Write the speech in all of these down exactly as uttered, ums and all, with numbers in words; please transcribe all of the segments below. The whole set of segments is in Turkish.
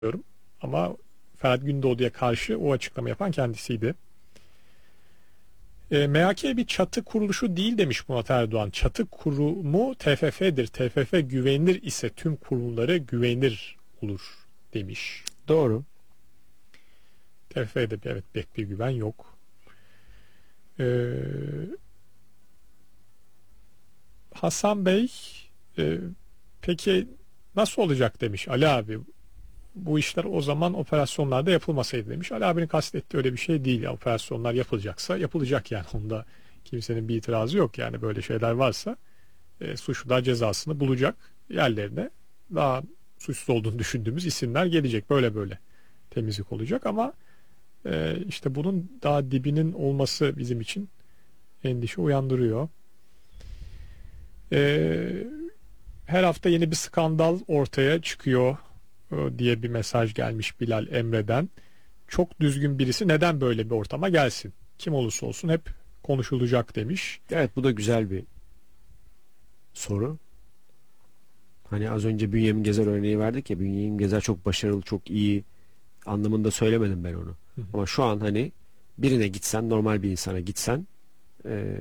diyorum. Ama Ferhat Gündoğdu'ya karşı o açıklama yapan kendisiydi. E, M H K bir çatı kuruluşu değil demiş Murat Erdoğan. Çatı kurumu T F F'dir. T F F güvenilir ise tüm kurumları güvenilir olur demiş. Doğru. T F F'de evet pek bir güven yok. Ee, Hasan Bey e, peki nasıl olacak demiş Ali abi. Bu işler o zaman operasyonlarda yapılmasaydı demiş. Ali abinin kastettiği öyle bir şey değil. Ya, operasyonlar yapılacaksa yapılacak yani. Onda kimsenin bir itirazı yok yani, böyle şeyler varsa e, suçlular cezasını bulacak, yerlerine daha suçsuz olduğunu düşündüğümüz isimler gelecek. Böyle böyle temizlik olacak ama e, işte bunun daha dibinin olması bizim için endişe uyandırıyor. E, her hafta yeni bir skandal ortaya çıkıyor diye bir mesaj gelmiş Bilal Emre'den. Çok düzgün birisi neden böyle bir ortama gelsin? Kim olursa olsun hep konuşulacak demiş. Evet, bu da güzel bir soru. Hani az önce Bünyamin Gezer örneği verdik ya, Bünyamin Gezer çok başarılı, çok iyi anlamında söylemedim ben onu. Hı hı. Ama şu an hani birine gitsen, normal bir insana gitsen e,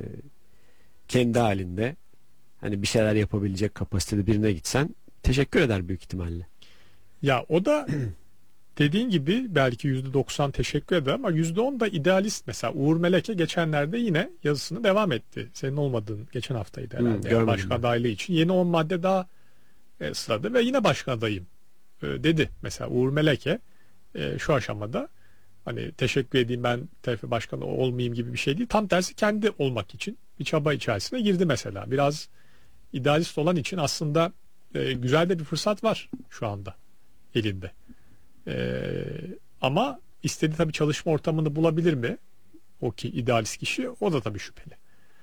kendi halinde hani bir şeyler yapabilecek kapasitede birine gitsen teşekkür eder büyük ihtimalle. Ya o da dediğin gibi belki yüzde doksan teşekkür eder ama yüzde on da idealist. Mesela Uğur Meleke geçenlerde yine yazısını devam etti. Senin olmadığın geçen haftaydı herhalde. Hmm, başkan adaylığı için yeni on madde daha e, sıradı ve yine başkan adayım e, dedi. Mesela Uğur Meleke e, şu aşamada hani teşekkür edeyim ben T F F başkanı olmayayım gibi bir şey değil. Tam tersi kendi olmak için bir çaba içerisine girdi mesela. Biraz idealist olan için aslında e, güzel de bir fırsat var şu anda elinde. Ee, ama istediği tabii çalışma ortamını bulabilir mi? O ki idealist kişi, o da tabii şüpheli.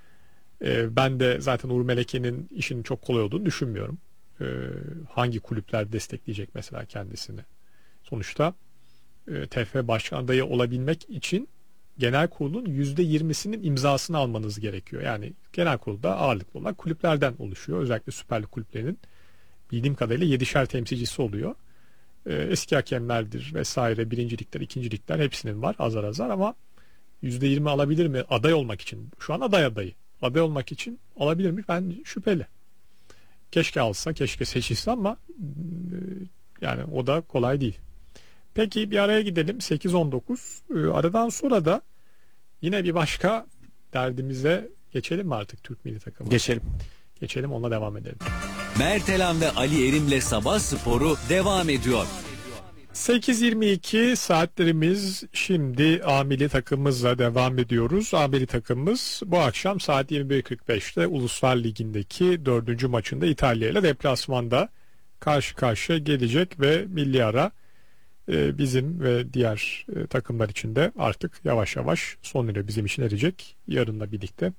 Ee, ben de zaten Uğur Meleke'nin işinin çok kolay olduğunu düşünmüyorum. Ee, hangi kulüpler destekleyecek mesela kendisini? Sonuçta e, T F F başkan adayı olabilmek için genel kurulun yüzde yirmisinin imzasını almanız gerekiyor. Yani genel kurulda ağırlıklı olan kulüplerden oluşuyor. Özellikle Süper Lig kulüplerinin bildiğim kadarıyla yedişer temsilcisi oluyor. Eski hakemlerdir vesaire, birincilikler, ikincilikler hepsinin var azar azar ama yüzde yirmi alabilir mi aday olmak için? Şu an aday adayı. Aday olmak için alabilir mi? Ben şüpheli. Keşke alsa, keşke seçilse ama yani o da kolay değil. Peki bir araya gidelim. sekiz on dokuz. Aradan sonra da yine bir başka derdimize geçelim mi artık, Türk milli takımı? Geçelim. Geçelim, onunla devam edelim. Mertelan ve Ali Erim'le Sabah Sporu devam ediyor. sekiz yirmi iki saatlerimiz, şimdi A milli takımımızla devam ediyoruz. A milli takımımız bu akşam saat yirmi bir kırk beşte Uluslar Ligi'ndeki dördüncü maçında İtalya ile deplasmanda karşı karşıya gelecek ve milli ara e, bizim ve diğer e, takımlar için de artık yavaş yavaş sonuyla bizim için erecek. Yarınla birlikte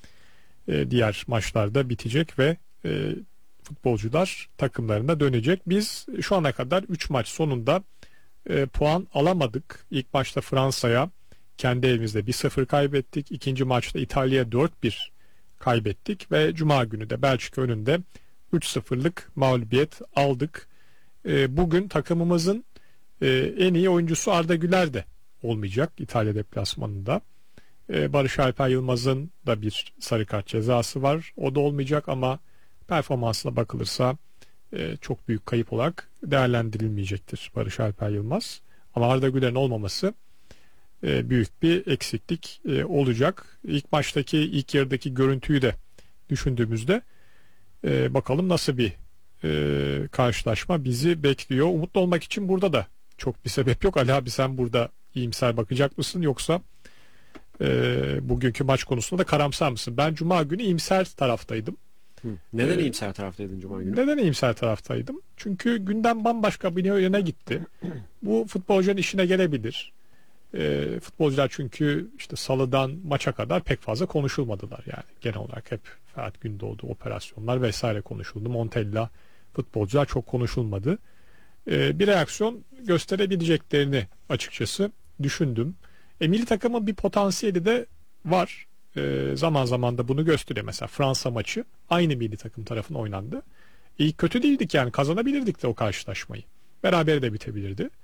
e, diğer maçlarda bitecek ve e, futbolcular takımlarına dönecek. Biz şu ana kadar üç maç sonunda e, puan alamadık. İlk maçta Fransa'ya kendi evimizde bir sıfır kaybettik. İkinci maçta İtalya'ya dört bir kaybettik ve Cuma günü de Belçika önünde üç sıfırlık mağlubiyet aldık. E, bugün takımımızın e, en iyi oyuncusu Arda Güler de olmayacak İtalya deplasmanında. E, Barış Alper Yılmaz'ın da bir sarı kart cezası var. O da olmayacak ama performansına bakılırsa e, çok büyük kayıp olarak değerlendirilmeyecektir Barış Alper Yılmaz. Ama Arda Güler'in olmaması e, büyük bir eksiklik e, olacak. İlk maçtaki, ilk yarıdaki görüntüyü de düşündüğümüzde e, bakalım nasıl bir e, karşılaşma bizi bekliyor. Umutlu olmak için burada da çok bir sebep yok. Ali abi, sen burada iyimser bakacak mısın, yoksa e, bugünkü maç konusunda da karamsar mısın? Ben Cuma günü iyimser taraftaydım. Neden iyimser taraftaydın Cuma günü? Neden iyimser taraftaydım? Çünkü gündem bambaşka bir yöne gitti. Bu futbolcunun işine gelebilir. E, futbolcular çünkü işte salıdan maça kadar pek fazla konuşulmadılar yani. Genel olarak hep Ferhat Gündoğdu, operasyonlar vesaire konuşuldu. Montella, futbolcular çok konuşulmadı. E, bir reaksiyon gösterebileceklerini açıkçası düşündüm. E, milli takımın bir potansiyeli de var. E, zaman zaman da bunu gösteriyor. Mesela Fransa maçı aynı milli takım tarafına oynandı. İyi, kötü değildik yani, kazanabilirdik de o karşılaşmayı. Berabere de bitebilirdi.